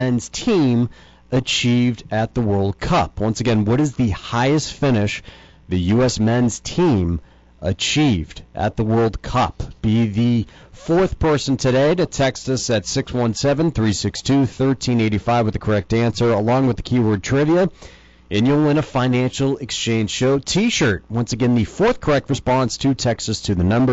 men's team achieved at the World Cup? Once again, what is the highest finish the U.S. men's team achieved at the World Cup? Be the fourth person today to text us at 617-362-1385 with the correct answer, along with the keyword trivia, and you'll win a Financial Exchange Show t-shirt. Once again, the fourth correct response to text us to the number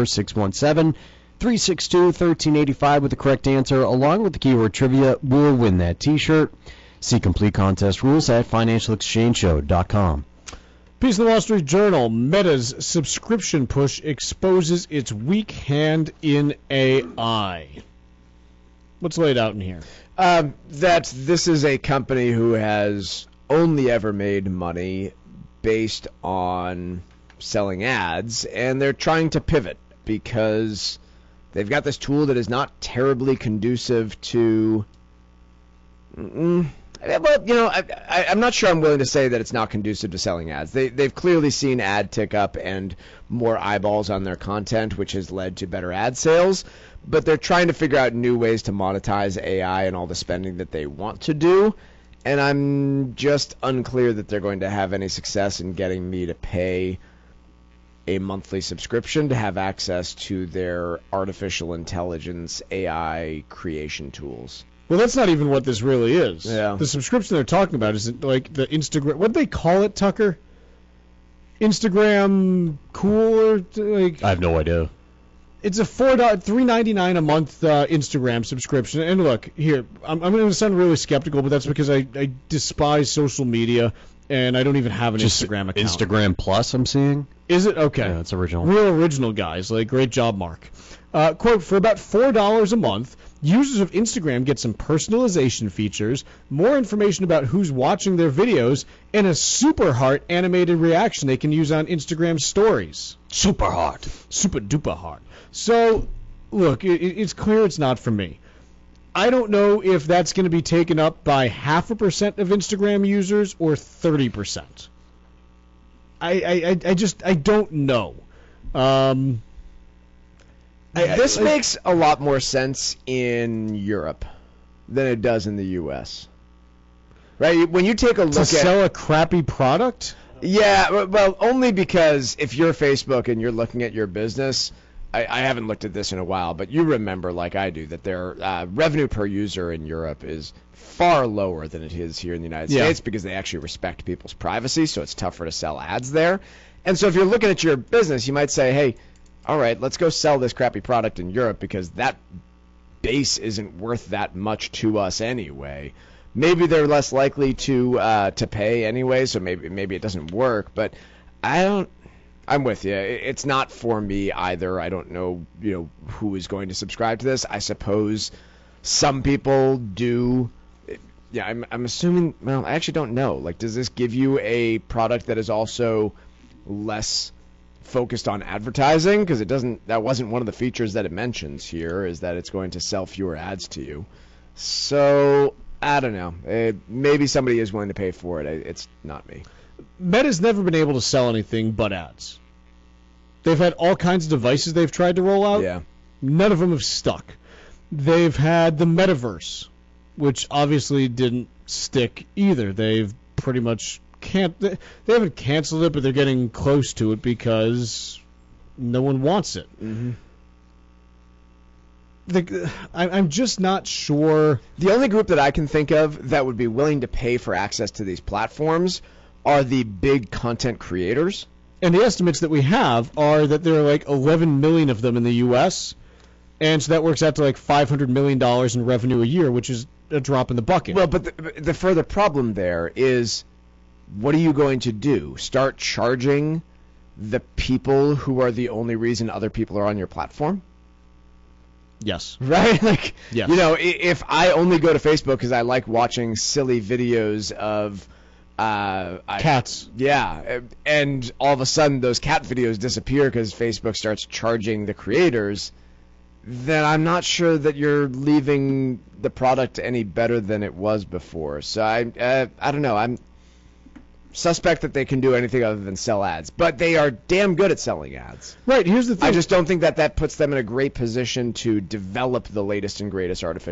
617-362-1385 with the correct answer, along with the keyword trivia, will win that t-shirt. See complete contest rules at financialexchangeshow.com. Piece of the Wall Street Journal, Meta's subscription push exposes its weak hand in AI. What's laid out in here? That this is a company who has only ever made money based on selling ads, and they're trying to pivot because they've got this tool that is not terribly conducive to... Well, you know, I'm not sure I'm willing to say that it's not conducive to selling ads. They've clearly seen ad tick up and more eyeballs on their content, which has led to better ad sales. But they're trying to figure out new ways to monetize AI and all the spending that they want to do. And I'm just unclear that they're going to have any success in getting me to pay a monthly subscription to have access to their artificial intelligence AI creation tools. Well, that's not even what this really is. Yeah. The subscription they're talking about is like the Instagram. What do they call it, Tucker? Instagram Cool or like? I have no idea. It's a $3.99 a month Instagram subscription. And look, here, I'm going to sound really skeptical, but that's because I despise social media and I don't even have an Instagram account. Instagram Plus, I'm seeing. Is it? Okay. Yeah, it's original. Real original, guys. Like, great job, Mark. Quote, for about $4 a month, users of Instagram get some personalization features, more information about who's watching their videos, and a super heart animated reaction they can use on Instagram stories. Super heart. Super duper heart. So, look, it's clear it's not for me. I don't know if that's going to be taken up by 0.5% of Instagram users or 30%. I don't know. This makes a lot more sense in Europe than it does in the U.S. Right? When you take a look at... To sell a crappy product? Yeah, well, only because if you're Facebook and you're looking at your business... I haven't looked at this in a while, but you remember, like I do, that their revenue per user in Europe is far lower than it is here in the United States because they actually respect people's privacy, so it's tougher to sell ads there. And so if you're looking at your business, you might say, hey, all right, let's go sell this crappy product in Europe because that base isn't worth that much to us anyway. Maybe they're less likely to pay anyway, so maybe it doesn't work, but I'm with you. It's not for me either. I don't know, who is going to subscribe to this. I suppose some people do. Yeah, I'm assuming. Well, I actually don't know. Like, does this give you a product that is also less focused on advertising? Because it doesn't. That wasn't one of the features that it mentions here. Is that it's going to sell fewer ads to you? So I don't know. Maybe somebody is willing to pay for it. It's not me. Meta's never been able to sell anything but ads. They've had all kinds of devices they've tried to roll out. Yeah. None of them have stuck. They've had the metaverse, which obviously didn't stick either. They've pretty much they haven't canceled it, but they're getting close to it because no one wants it. Mm-hmm. I'm just not sure. The only group that I can think of that would be willing to pay for access to these platforms are the big content creators. And the estimates that we have are that there are like 11 million of them in the U.S., and so that works out to like $500 million in revenue a year, which is a drop in the bucket. Well, but the further problem there is, what are you going to do? Start charging the people who are the only reason other people are on your platform? Yes. Right? Like, yes. If I only go to Facebook because I like watching silly videos of cats. Yeah. And all of a sudden those cat videos disappear because Facebook starts charging the creators, then I'm not sure that you're leaving the product any better than it was before. So I don't know. I'm suspect that they can do anything other than sell ads, but they are damn good at selling ads. Right. Here's the thing. I just don't think that puts them in a great position to develop the latest and greatest artificial